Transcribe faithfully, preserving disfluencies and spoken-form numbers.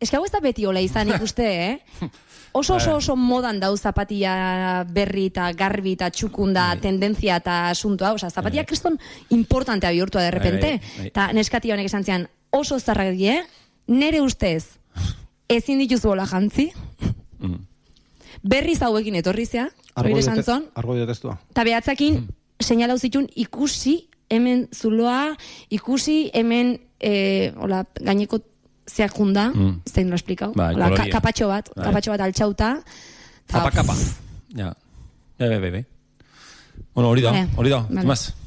eski hau ez da beti hola izan ikuste, eh? Oso oso oso modan dau zapatia berri eta garbi eta txukunda tendentzia eta asuntoa, osea, zapatia kriston importantea bihurtua de repente. Eta neskati honek esan zian, oso zarrak die, nere ustez, ezin dituzu hola jantzi, berriz hauekin etorrizea, hori esan zon, argoio testua. Eta behatzakin, seinalau zitun ikusi, hemen zuloa, ikusi, hemen, eh, hola, gaineko zeak junda, mm. zein lo esplikau, ba, hola, ka, kapatxo bat, ba, kapatxo bat altxauta. Kapa, kapa. Ja, ja, be, be, be. Bueno, hori da, hori da, vale. Mas.